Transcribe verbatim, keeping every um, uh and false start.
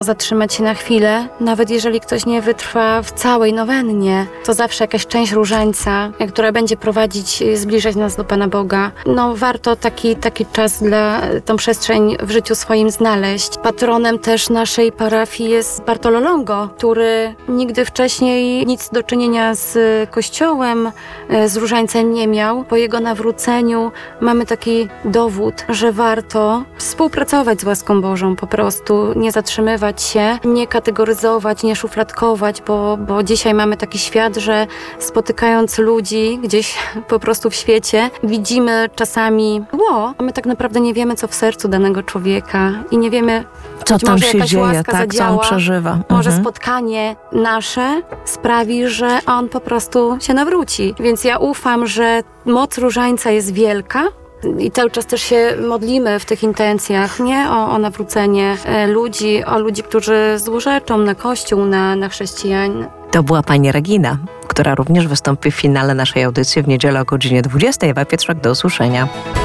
zatrzymać się na chwilę, nawet jeżeli ktoś nie wytrwa w całej nowennie, to zawsze jakaś część różańca, która będzie prowadzić, zbliżać nas do Pana Boga. No warto taki, taki czas dla tą przestrzeń w życiu swoim znaleźć. Patronem też naszej parafii jest Bartolo Longo, który nigdy wcześniej nic do czynienia z Kościołem, z różańcem nie miał. Po jego nawróceniu mamy taki dowód, że warto współpracować z łaską Bożą, po prostu nie zatrzymywać się, nie kategoryzować, nie szufladkować, bo, bo dzisiaj mamy taki świat, że spotykając ludzi gdzieś po prostu w świecie, widzimy czasami ło, a my tak naprawdę nie wiemy, co w sercu danego człowieka i nie wiemy, co być tam może się jakaś dzieje, łaska tak, co zadziała, on przeżywa. może Mhm. spotkanie nasze sprawi, że on po prostu się nawróci. Więc ja ufam, że moc różańca jest wielka, i cały czas też się modlimy w tych intencjach, nie? O, o nawrócenie e, ludzi, o ludzi, którzy złorzeczą na Kościół, na, na chrześcijan. To była pani Regina, która również wystąpi w finale naszej audycji w niedzielę o godzinie dwudziestej. Ewa Pietrzak, do usłyszenia.